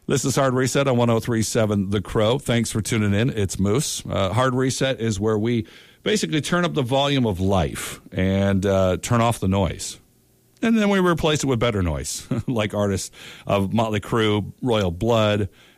This is Hard Reset on 103.7 The Crow. Thanks for tuning in. It's Moose. Hard Reset is where we basically turn up the volume of life and turn off the noise. And then we replace it with better noise, like artists of Motley Crue, Royal Blood,